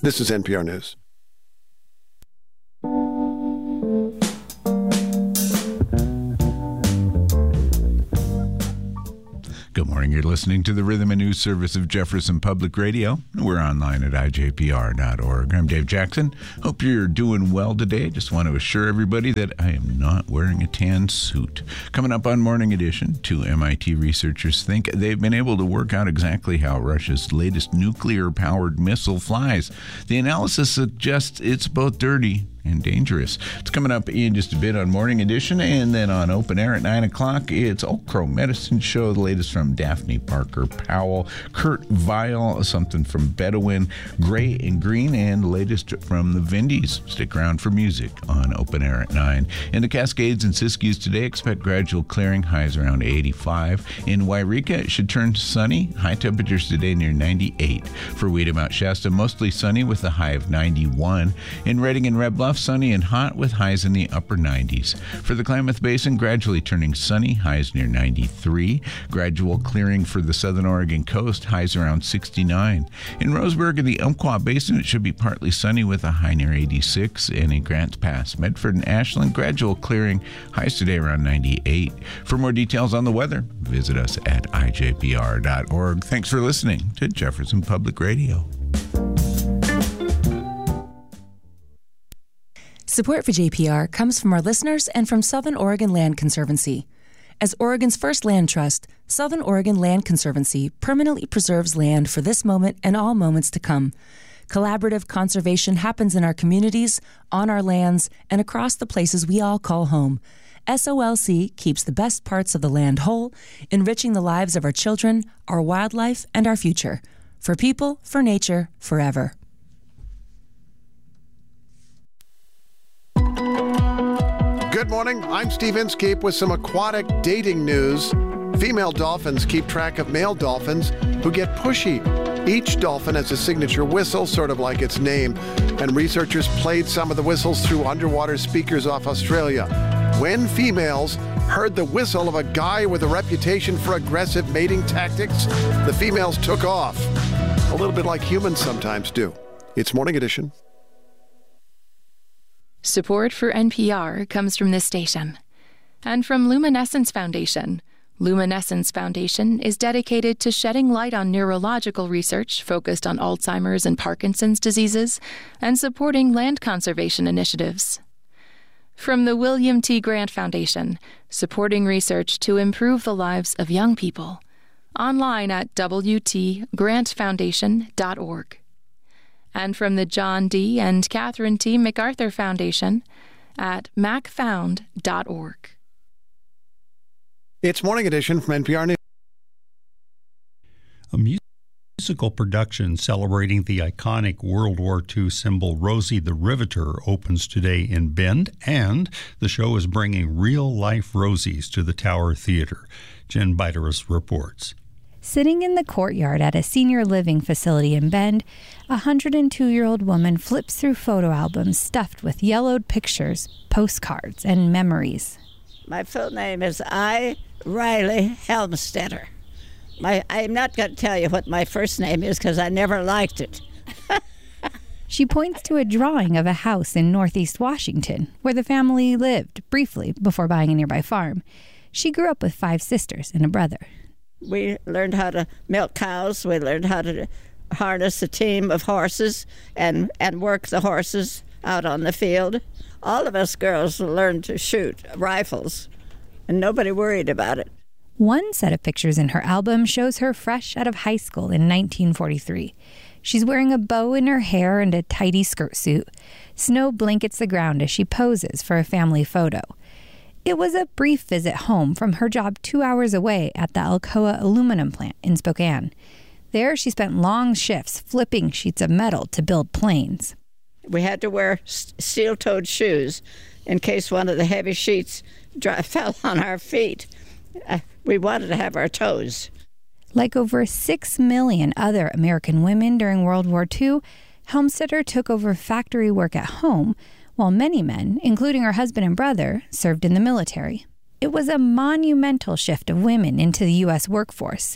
This is NPR News. Good morning. You're listening to the Rhythm and News Service of Jefferson Public Radio. We're online at ijpr.org. I'm Dave Jackson. Hope you're doing well today. Just want to assure everybody that I am not wearing a tan suit. Coming up on Morning Edition, 2 MIT researchers think they've been able to work out exactly how Russia's latest nuclear-powered missile flies. The analysis suggests it's both dirty and dangerous. It's coming up in just a bit on Morning Edition, and then on Open Air at 9 o'clock, it's Oak Crow Medicine Show, the latest from Daphne Parker Powell, Kurt Vile, something from Bedouin, Gray and Green, and the latest from the Vindies. Stick around for music on Open Air at 9. In the Cascades and Siskiyous today, expect gradual clearing, highs around 85. In Wairika, it should turn sunny, high temperatures today near 98. For Weeda Mount Shasta, mostly sunny with a high of 91. In Redding and Red Bluff, sunny and hot with highs in the upper 90s. For the Klamath Basin, gradually turning sunny, highs near 93. Gradual clearing for the southern Oregon coast, highs around 69. In Roseburg and the Umpqua Basin, it should be partly sunny with a high near 86. And in Grants Pass, Medford and Ashland, gradual clearing, highs today around 98. For more details on the weather, visit us at ijpr.org. Thanks for listening to Jefferson Public Radio. Support for JPR comes from our listeners and from Southern Oregon Land Conservancy. As Oregon's first land trust, Southern Oregon Land Conservancy permanently preserves land for this moment and all moments to come. Collaborative conservation happens in our communities, on our lands, and across the places we all call home. SOLC keeps the best parts of the land whole, enriching the lives of our children, our wildlife, and our future. For people, for nature, forever. Good morning. I'm Steve Inskeep with some aquatic dating news. Female dolphins keep track of male dolphins who get pushy. Each dolphin has a signature whistle, sort of like its name, and researchers played some of the whistles through underwater speakers off Australia. When females heard the whistle of a guy with a reputation for aggressive mating tactics, the females took off. A little bit like humans sometimes do. It's Morning Edition. Support for NPR comes from this station and from Luminescence Foundation. Luminescence Foundation is dedicated to shedding light on neurological research focused on Alzheimer's and Parkinson's diseases and supporting land conservation initiatives. From the William T. Grant Foundation, supporting research to improve the lives of young people. Online at wtgrantfoundation.org. And from the John D. and Catherine T. MacArthur Foundation at macfound.org. It's Morning Edition from NPR News. A musical production celebrating the iconic World War II symbol Rosie the Riveter opens today in Bend, and the show is bringing real-life Rosies to the Tower Theater. Jen Biteris reports. Sitting in the courtyard at a senior living facility in Bend, a 102-year-old woman flips through photo albums stuffed with yellowed pictures, postcards, and memories. My full name is I. Riley Helmstetter. I'm not going to tell you what my first name is because I never liked it. She points to a drawing of a house in Northeast Washington, where the family lived briefly before buying a nearby farm. She grew up with 5 sisters and a brother. We learned how to milk cows. We learned how to harness a team of horses and work the horses out on the field. All of us girls learned to shoot rifles, and nobody worried about it. One set of pictures in her album shows her fresh out of high school in 1943. She's wearing a bow in her hair and a tidy skirt suit. Snow blankets the ground as she poses for a family photo. It was a brief visit home from her job 2 hours away at the Alcoa aluminum plant in Spokane. There, she spent long shifts flipping sheets of metal to build planes. We had to wear steel-toed shoes in case one of the heavy sheets fell on our feet. We wanted to have our toes. Like over 6 million other American women during World War II, Helmstetter took over factory work at home, while many men, including her husband and brother, served in the military. It was a monumental shift of women into the U.S. workforce.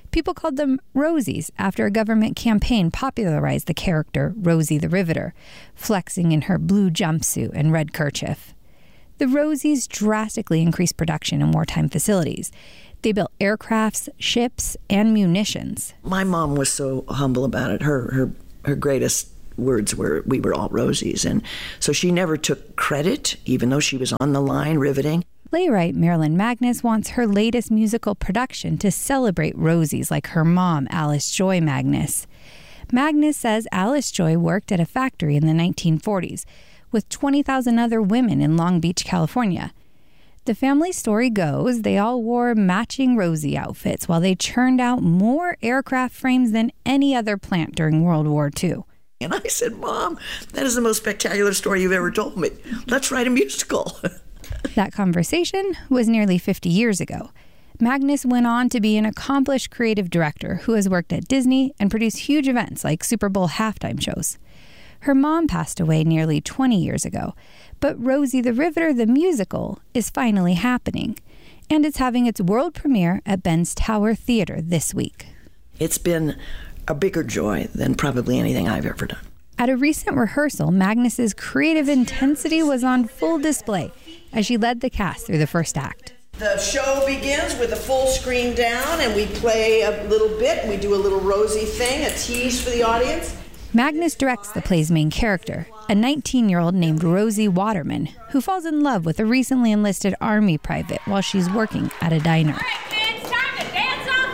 People called them Rosies after a government campaign popularized the character Rosie the Riveter, flexing in her blue jumpsuit and red kerchief. The Rosies drastically increased production in wartime facilities. They built aircrafts, ships, and munitions. My mom was so humble about it. Her greatest words were, "We were all Rosies." And so she never took credit, even though she was on the line riveting. Playwright Marilyn Magnus wants her latest musical production to celebrate Rosies like her mom, Alice Joy Magnus. Magnus says Alice Joy worked at a factory in the 1940s with 20,000 other women in Long Beach, California. The family story goes they all wore matching Rosie outfits while they churned out more aircraft frames than any other plant during World War II. And I said, "Mom, that is the most spectacular story you've ever told me. Let's write a musical." That conversation was nearly 50 years ago. Magnus went on to be an accomplished creative director who has worked at Disney and produced huge events like Super Bowl halftime shows. Her mom passed away nearly 20 years ago, but Rosie the Riveter, the musical, is finally happening, and it's having its world premiere at Ben's Tower Theater this week. It's been a bigger joy than probably anything I've ever done. At a recent rehearsal, Magnus's creative intensity was on full display as she led the cast through the first act. The show begins with a full screen down, and we play a little bit. We do a little Rosie thing, a tease for the audience. Magnus directs the play's main character, a 19-year-old named Rosie Waterman, who falls in love with a recently enlisted Army private while she's working at a diner. All right, kids, time to dance off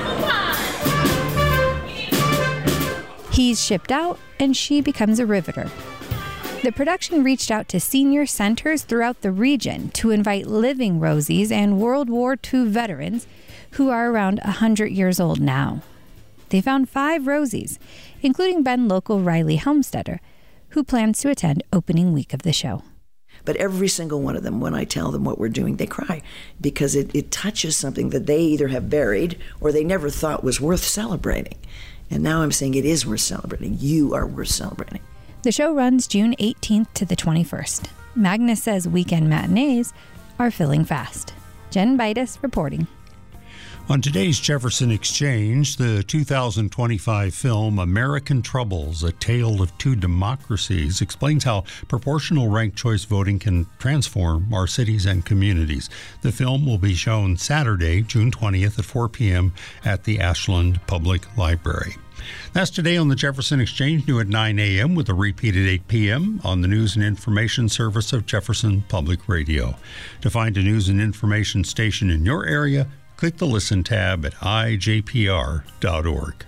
that apple pie. He's shipped out, and she becomes a riveter. The production reached out to senior centers throughout the region to invite living Rosies and World War II veterans who are around 100 years old now. They found 5 Rosies, including Ben local Riley Helmstetter, who plans to attend opening week of the show. But every single one of them, when I tell them what we're doing, they cry because it touches something that they either have buried or they never thought was worth celebrating. And now I'm saying it is worth celebrating. You are worth celebrating. The show runs June 18th to the 21st. Magnus says weekend matinees are filling fast. Jen Bidas reporting. On today's Jefferson Exchange, the 2025 film American Troubles, A Tale of Two Democracies, explains how proportional ranked choice voting can transform our cities and communities. The film will be shown Saturday, June 20th at 4 p.m. at the Ashland Public Library. That's today on the Jefferson Exchange, new at 9 a.m. with a repeat at 8 p.m. on the News and Information Service of Jefferson Public Radio. To find a news and information station in your area, click the Listen tab at ijpr.org.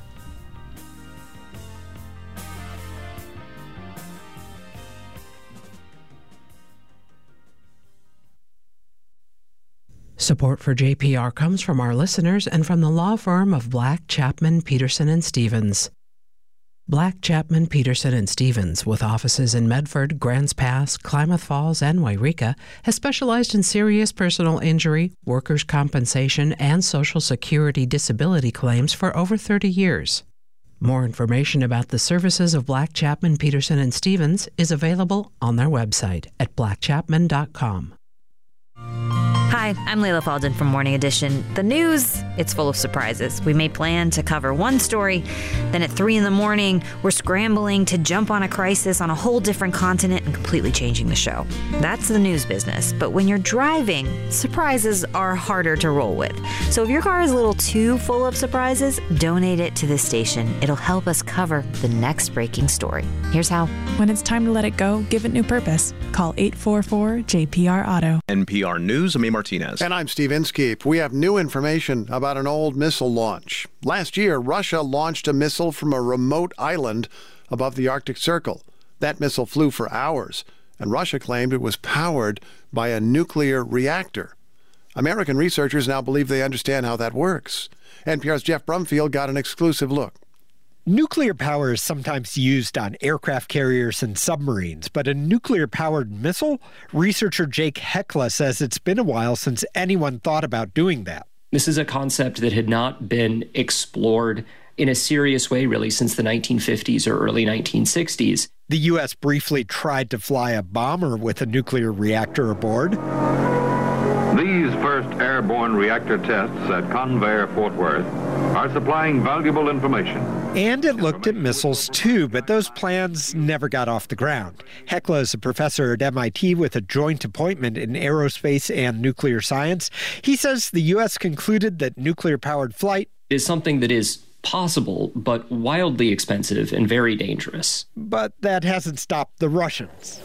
Support for JPR comes from our listeners and from the law firm of Black, Chapman, Peterson, and Stevens. Black, Chapman, Peterson, and Stevens, with offices in Medford, Grants Pass, Klamath Falls, and Wairika, has specialized in serious personal injury, workers' compensation, and Social Security disability claims for over 30 years. More information about the services of Black, Chapman, Peterson, and Stevens is available on their website at blackchapman.com. Hi, I'm Layla Falden from Morning Edition. The news, it's full of surprises. We may plan to cover one story, then at 3 a.m, we're scrambling to jump on a crisis on a whole different continent and completely changing the show. That's the news business. But when you're driving, surprises are harder to roll with. So if your car is a little too full of surprises, donate it to this station. It'll help us cover the next breaking story. Here's how. When it's time to let it go, give it new purpose. Call 844-JPR-AUTO. NPR News, I'm Martinez. And I'm Steve Inskeep. We have new information about an old missile launch. Last year, Russia launched a missile from a remote island above the Arctic Circle. That missile flew for hours, and Russia claimed it was powered by a nuclear reactor. American researchers now believe they understand how that works. NPR's Jeff Brumfield got an exclusive look. Nuclear power is sometimes used on aircraft carriers and submarines, but a nuclear-powered missile? Researcher Jake Hekla says it's been a while since anyone thought about doing that. This is a concept that had not been explored in a serious way, really, since the 1950s or early 1960s. The U.S. briefly tried to fly a bomber with a nuclear reactor aboard. These first airborne reactor tests at Convair, Fort Worth, are supplying valuable information. And it looked at missiles too, but those plans never got off the ground. Hekla is a professor at MIT with a joint appointment in aerospace and nuclear science. He says the U.S. concluded that nuclear-powered flight is something that is possible, but wildly expensive and very dangerous. But that hasn't stopped the Russians.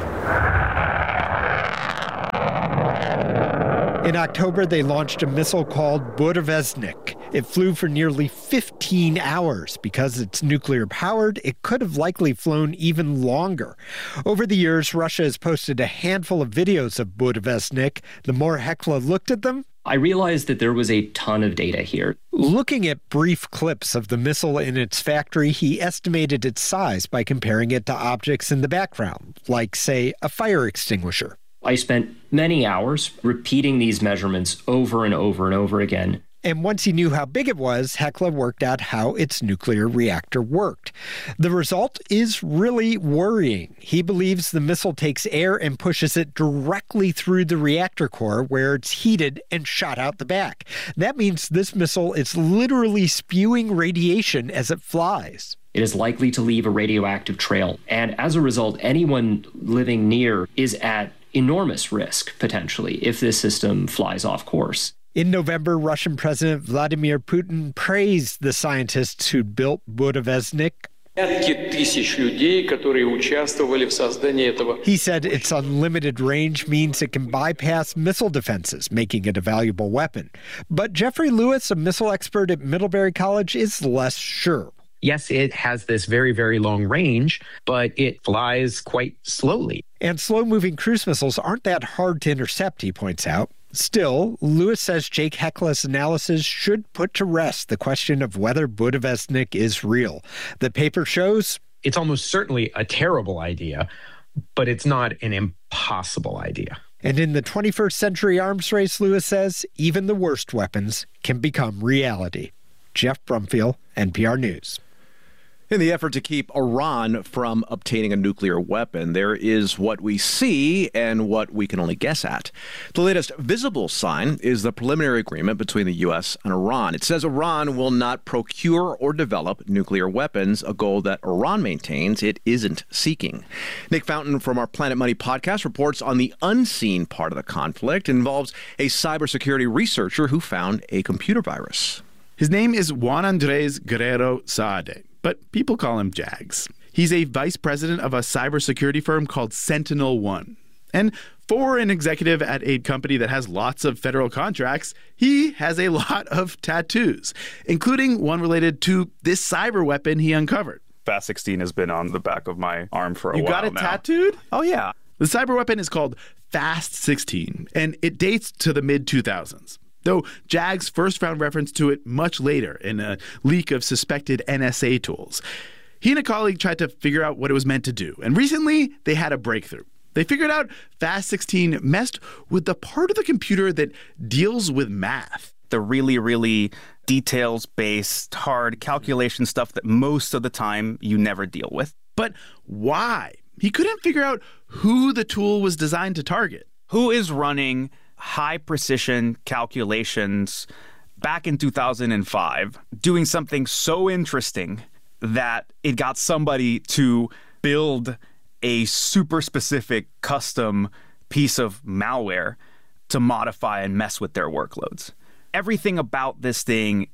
In October, they launched a missile called Burevestnik. It flew for nearly 15 hours. Because it's nuclear-powered, it could have likely flown even longer. Over the years, Russia has posted a handful of videos of Burevestnik. The more Hekla looked at them, I realized that there was a ton of data here. Looking at brief clips of the missile in its factory, he estimated its size by comparing it to objects in the background, like, say, a fire extinguisher. I spent many hours repeating these measurements over and over and over again. And once he knew how big it was, Hekla worked out how its nuclear reactor worked. The result is really worrying. He believes the missile takes air and pushes it directly through the reactor core where it's heated and shot out the back. That means this missile is literally spewing radiation as it flies. It is likely to leave a radioactive trail. And as a result, anyone living near is at enormous risk, potentially, if this system flies off course. In November, Russian President Vladimir Putin praised the scientists who built Burevestnik. He said its unlimited range means it can bypass missile defenses, making it a valuable weapon. But Jeffrey Lewis, a missile expert at Middlebury College, is less sure. Yes, it has this very, very long range, but it flies quite slowly. And slow-moving cruise missiles aren't that hard to intercept, he points out. Still, Lewis says Jake Hekla's analysis should put to rest the question of whether Burevestnik is real. The paper shows it's almost certainly a terrible idea, but it's not an impossible idea. And in the 21st century arms race, Lewis says, even the worst weapons can become reality. Jeff Brumfield, NPR News. In the effort to keep Iran from obtaining a nuclear weapon, there is what we see and what we can only guess at. The latest visible sign is the preliminary agreement between the U.S. and Iran. It says Iran will not procure or develop nuclear weapons, a goal that Iran maintains it isn't seeking. Nick Fountain from our Planet Money podcast reports on the unseen part of the conflict. It involves a cybersecurity researcher who found a computer virus. His name is Juan Andres Guerrero Saade, but people call him Jags. He's a vice president of a cybersecurity firm called SentinelOne. And for an executive at a company that has lots of federal contracts, he has a lot of tattoos, including one related to this cyber weapon he uncovered. Fast 16 has been on the back of my arm for a while now. You got it tattooed? Oh, yeah. The cyber weapon is called Fast 16, and it dates to the mid-2000s. Though Jags first found reference to it much later in a leak of suspected NSA tools. He and a colleague tried to figure out what it was meant to do, and recently they had a breakthrough. They figured out Fast 16 messed with the part of the computer that deals with math. The really, really details-based, hard calculation stuff that most of the time you never deal with. But why? He couldn't figure out who the tool was designed to target. Who is running high-precision calculations back in 2005, doing something so interesting that it got somebody to build a super specific custom piece of malware to modify and mess with their workloads. Everything about this thing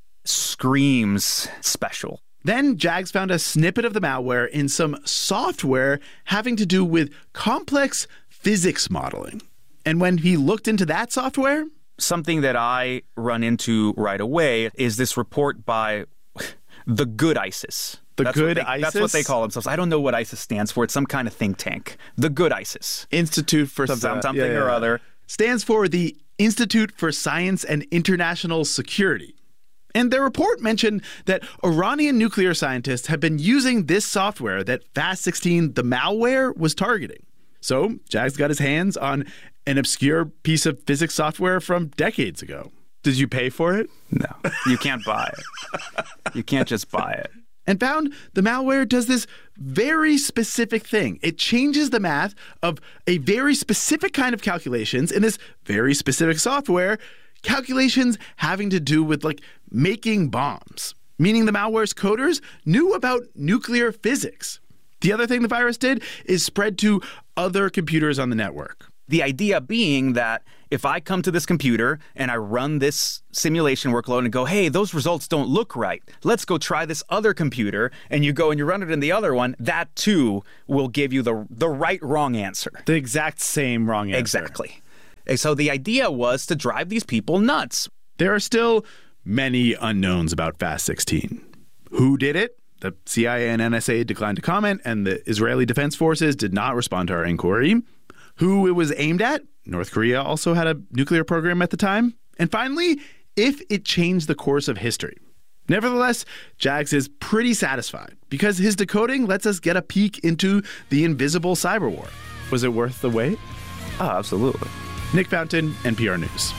screams special. Then Jags found a snippet of the malware in some software having to do with complex physics modeling. And when he looked into that software, something that I run into right away is this report by the Good ISIS. That's what they call themselves. I don't know what ISIS stands for. It's some kind of think tank. The Good ISIS. Institute for something or other. Stands for the Institute for Science and International Security. And their report mentioned that Iranian nuclear scientists have been using this software that Fast 16, the malware, was targeting. So Jags got his hands on an obscure piece of physics software from decades ago. Did you pay for it? No, you can't buy it. You can't just buy it. And found the malware does this very specific thing. It changes the math of a very specific kind of calculations in this very specific software, calculations having to do with like making bombs, meaning the malware's coders knew about nuclear physics. The other thing the virus did is spread to other computers on the network. The idea being that if I come to this computer and I run this simulation workload and go, hey, those results don't look right. Let's go try this other computer. And you go and you run it in the other one. That, too, will give you the right wrong answer. The exact same wrong answer. Exactly. And so the idea was to drive these people nuts. There are still many unknowns about FAST-16. Who did it? The CIA and NSA declined to comment, and the Israeli Defense Forces did not respond to our inquiry. Who it was aimed at? North Korea also had a nuclear program at the time. And finally, if it changed the course of history. Nevertheless, Jags is pretty satisfied because his decoding lets us get a peek into the invisible cyber war. Was it worth the wait? Oh, absolutely. Nick Fountain, NPR News.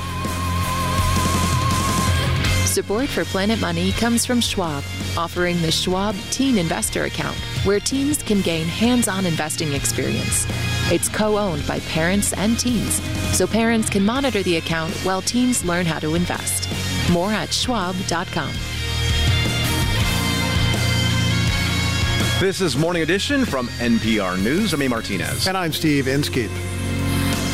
Support for Planet Money comes from Schwab, offering the Schwab Teen Investor Account, where teens can gain hands-on investing experience. It's co-owned by parents and teens, so parents can monitor the account while teens learn how to invest. More at schwab.com. This is Morning Edition from NPR News. I'm A. Martinez. And I'm Steve Inskeep.